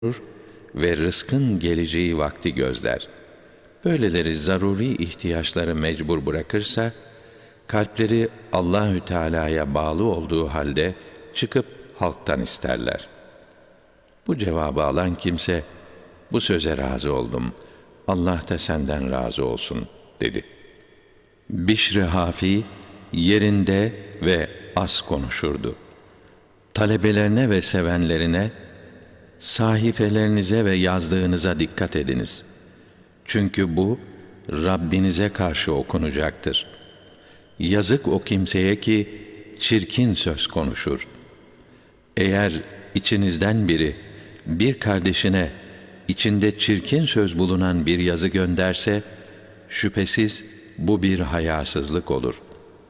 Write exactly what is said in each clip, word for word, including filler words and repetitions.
ve rızkın geleceği vakti gözler. Böyleleri zaruri ihtiyaçları mecbur bırakırsa, kalpleri Allahü Teala'ya bağlı olduğu halde çıkıp halktan isterler. Bu cevabı alan kimse, bu söze razı oldum, Allah da senden razı olsun dedi. Bişr-i Hafi yerinde ve az konuşurdu. Talebelerine ve sevenlerine, sahifelerinize ve yazdığınıza dikkat ediniz. Çünkü bu Rabbinize karşı okunacaktır. Yazık o kimseye ki çirkin söz konuşur. Eğer içinizden biri bir kardeşine içinde çirkin söz bulunan bir yazı gönderse, şüphesiz bu bir hayasızlık olur.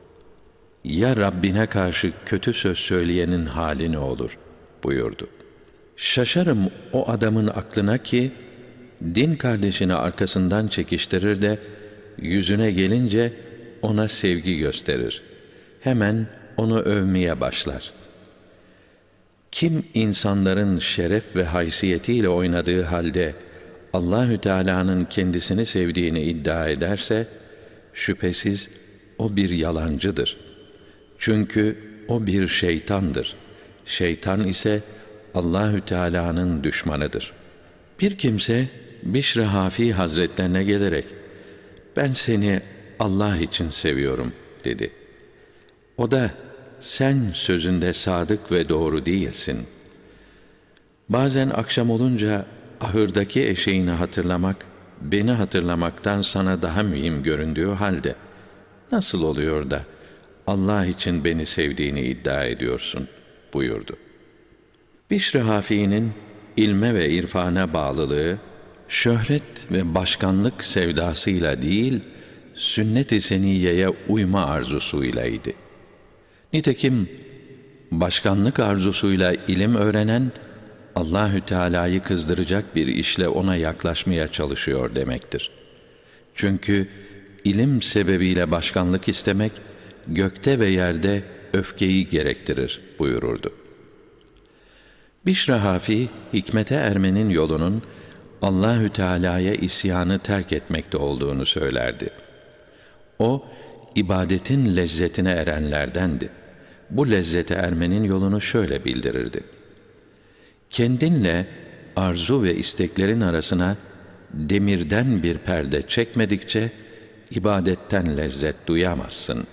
Ya Rabbine karşı kötü söz söyleyenin hali ne olur buyurdu. Şaşarım o adamın aklına ki, din kardeşini arkasından çekiştirir de, yüzüne gelince ona sevgi gösterir. Hemen onu övmeye başlar. Kim insanların şeref ve haysiyetiyle oynadığı halde, Allahü Teala'nın kendisini sevdiğini iddia ederse, şüphesiz o bir yalancıdır. Çünkü o bir şeytandır. Şeytan ise Allahü Teala'nın düşmanıdır. Bir kimse Bişr-i Hafi Hazretlerine gelerek, ben seni Allah için seviyorum dedi. O da, sen sözünde sadık ve doğru değilsin. Bazen akşam olunca ahırdaki eşeğini hatırlamak, beni hatırlamaktan sana daha mühim göründüğü halde, nasıl oluyor da Allah için beni sevdiğini iddia ediyorsun buyurdu. Bişr-i Hafi'nin ilme ve irfana bağlılığı, şöhret ve başkanlık sevdasıyla değil, sünnet-i seniyeye uyma arzusuylaydı. Nitekim başkanlık arzusuyla ilim öğrenen, Allahü Teala'yı kızdıracak bir işle ona yaklaşmaya çalışıyor demektir. Çünkü ilim sebebiyle başkanlık istemek, gökte ve yerde öfkeyi gerektirir buyururdu. Bişr-i Hafi, hikmete ermenin yolunun Allahü Teala'ya isyanı terk etmekte olduğunu söylerdi. O, ibadetin lezzetine erenlerdendi. Bu lezzete ermenin yolunu şöyle bildirirdi. Kendinle arzu ve isteklerin arasına demirden bir perde çekmedikçe ibadetten lezzet duyamazsın.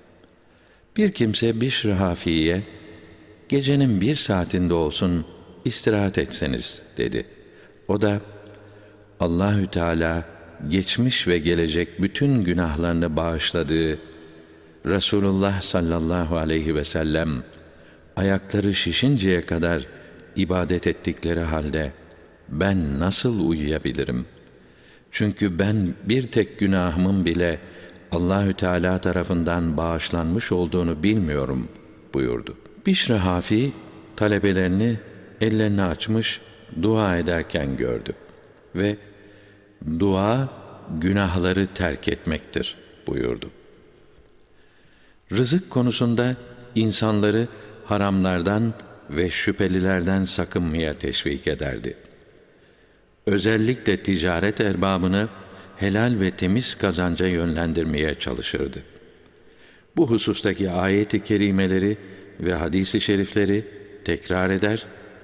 Bir kimse Bişr-i Hafi'ye, gecenin bir saatinde olsun istirahat etseniz dedi. O da, Allahü Teala geçmiş ve gelecek bütün günahlarını bağışladığı Resulullah sallallahu aleyhi ve sellem ayakları şişinceye kadar ibadet ettikleri halde ben nasıl uyuyabilirim? Çünkü ben bir tek günahımın bile Allahü Teala tarafından bağışlanmış olduğunu bilmiyorum buyurdu. Bişr-i Hafi talebelerini ellerini açmış dua ederken gördü ve dua günahları terk etmektir buyurdu. Rızık konusunda insanları haramlardan ve şüphelilerden sakınmaya teşvik ederdi. Özellikle ticaret erbabını helal ve temiz kazanca yönlendirmeye çalışırdı. Bu husustaki ayet-i kerimeleri ve hadis-i şerifleri tekrar eder,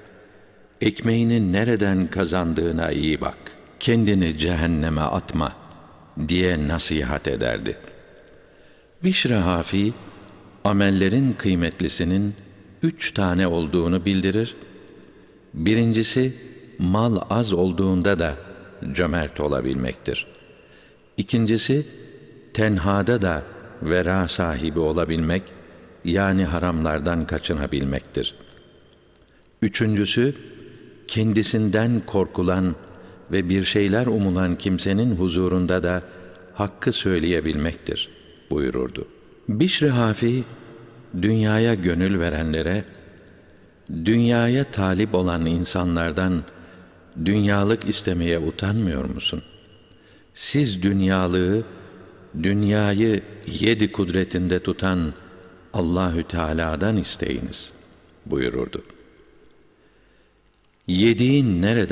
ekmeğini nereden kazandığına iyi bak, kendini cehenneme atma diye nasihat ederdi. Bişr-i Hafi, amellerin kıymetlisinin üç tane olduğunu bildirir. Birincisi, mal az olduğunda da cömert olabilmektir. İkincisi, tenhada da vera sahibi olabilmek, yani haramlardan kaçınabilmektir. Üçüncüsü, kendisinden korkulan ve bir şeyler umulan kimsenin huzurunda da hakkı söyleyebilmektir buyururdu. Bişr-i Hafi, dünyaya gönül verenlere, dünyaya talip olan insanlardan dünyalık istemeye utanmıyor musun? Siz dünyalığı, dünyayı yedi kudretinde tutan Allahü Teala'dan isteyiniz buyururdu. Yediğin nereden